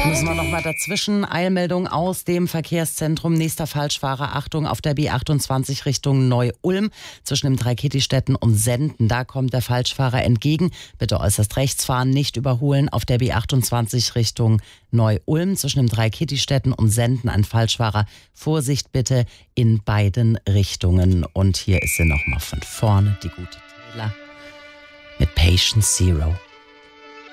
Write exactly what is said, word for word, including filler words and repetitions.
Müssen wir noch mal dazwischen. Eilmeldung aus dem Verkehrszentrum. Nächster Falschfahrer. Achtung, auf der B achtundzwanzig Richtung Neu-Ulm. Zwischen dem Dreikitti-Städten und Senden. Da kommt der Falschfahrer entgegen. Bitte äußerst rechts fahren, nicht überholen. Auf der B achtundzwanzig Richtung Neu-Ulm. Zwischen dem Dreikitti-Städten und Senden ein Falschfahrer. Vorsicht bitte in beiden Richtungen. Und hier ist sie noch mal von vorne, die gute Taylor mit Patient Zero.